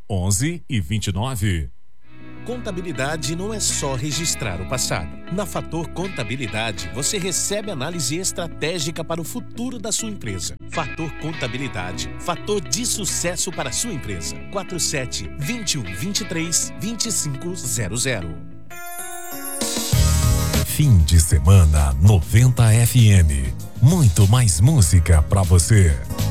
11 e 29. Contabilidade não é só registrar o passado. Na Fator Contabilidade, você recebe análise estratégica para o futuro da sua empresa. Fator Contabilidade, fator de sucesso para a sua empresa. 47-21-23-2500. Fim de semana 90 FM. Muito mais música para você.